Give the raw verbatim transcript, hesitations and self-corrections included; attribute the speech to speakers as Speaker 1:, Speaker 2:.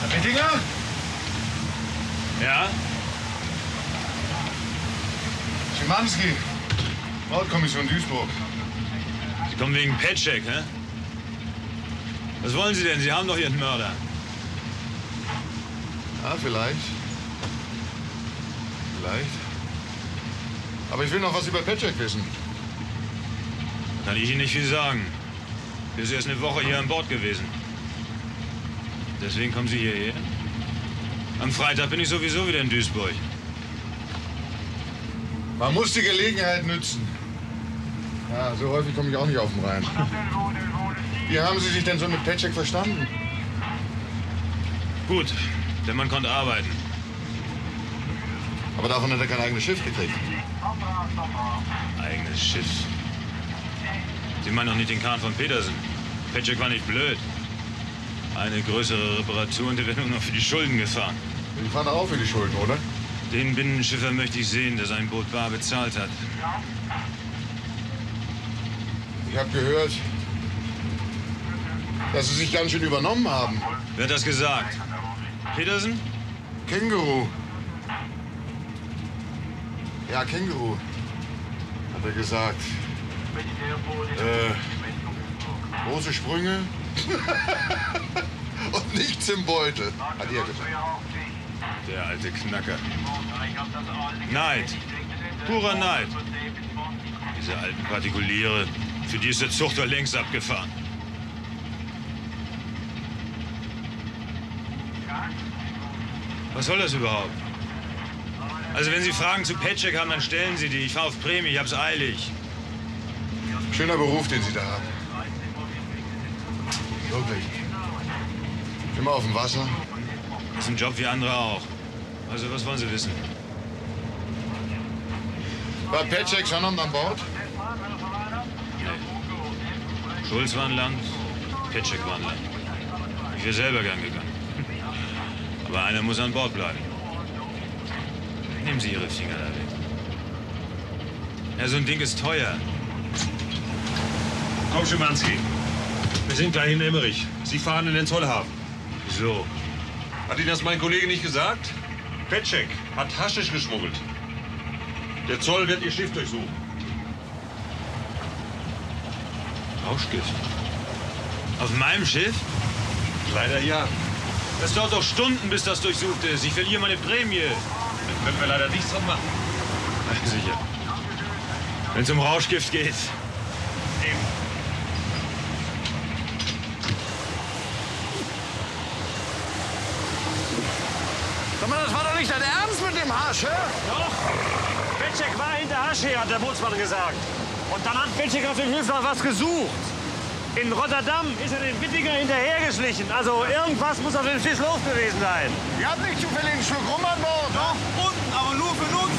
Speaker 1: Ettinger?
Speaker 2: Ja?
Speaker 1: Schimanski, Mordkommission Duisburg.
Speaker 2: Sie kommen wegen Petschek, hä? Was wollen Sie denn? Sie haben doch Ihren Mörder.
Speaker 1: Ja, vielleicht. Vielleicht. Aber ich will noch was über Petschek wissen.
Speaker 2: Kann ich Ihnen nicht viel sagen. Er ist erst eine Woche hier an Bord gewesen. Deswegen kommen Sie hierher? Am Freitag bin ich sowieso wieder in Duisburg.
Speaker 1: Man muss die Gelegenheit nützen. Ja, so häufig komme ich auch nicht auf den Rhein. Wie haben Sie sich denn so mit Petschek verstanden?
Speaker 2: Gut, der Mann konnte arbeiten.
Speaker 1: Aber davon hat er kein eigenes Schiff gekriegt.
Speaker 2: Eigenes Schiff. Sie meinen doch nicht den Kahn von Petersen. Petschek war nicht blöd. Eine größere Reparatur und der wird nur noch für die Schulden gefahren.
Speaker 1: Die fahren auch für die Schulden, oder?
Speaker 2: Den Binnenschiffer möchte ich sehen, der sein Boot bar bezahlt hat.
Speaker 1: Ich habe gehört, dass Sie sich ganz schön übernommen haben.
Speaker 2: Wer hat das gesagt? Petersen?
Speaker 1: Känguru. Ja, Känguru, hat er gesagt. Äh, große Sprünge und nichts im Beutel, hat er gesagt.
Speaker 2: Der alte Knacker. Neid. Purer Neid. Diese alten Partikuliere, für die ist der Zuchter längst abgefahren. Was soll das überhaupt? Also wenn Sie Fragen zu Petschek haben, dann stellen Sie die. Ich fahre auf Prämie, ich hab's eilig.
Speaker 1: Schöner Beruf, den Sie da haben. Wirklich. Immer auf dem Wasser.
Speaker 2: Das ist ein Job wie andere auch. Also was wollen Sie wissen?
Speaker 1: War Petschek schon an Bord?
Speaker 2: Nee. Schulz war an Land, Petschek war an Land. Ich wäre selber gern gegangen. Aber einer muss an Bord bleiben. Nehmen Sie Ihre Finger da weg. Ja, so ein Ding ist teuer.
Speaker 3: Komm, Schimanski. Wir sind gleich in Emmerich. Sie fahren in den Zollhafen.
Speaker 2: Wieso?
Speaker 3: Hat Ihnen das mein Kollege nicht gesagt? Petschek hat Haschisch geschmuggelt. Der Zoll wird Ihr Schiff durchsuchen.
Speaker 2: Rauschgift? Auf meinem Schiff?
Speaker 3: Leider ja.
Speaker 2: Das dauert doch Stunden, bis das durchsucht ist. Ich verliere meine Prämie.
Speaker 3: Da können wir leider nichts dran machen.
Speaker 2: Na, sicher. Wenn es um Rauschgift geht.
Speaker 3: Eben.
Speaker 4: Sag mal, das war doch nicht dein Ernst mit dem Hasch, hä?
Speaker 5: Doch. Petschek war hinter Hasch her, hat der Bootsmann gesagt. Und dann hat Petschek auf dem Schiff noch was gesucht. In Rotterdam ist er den Wittinger hinterhergeschlichen. Also irgendwas muss auf dem Schiff los gewesen sein.
Speaker 4: Ihr habt nicht zufällig einen Schluck rum an Bord,
Speaker 5: Doch, unten, aber nur für Not.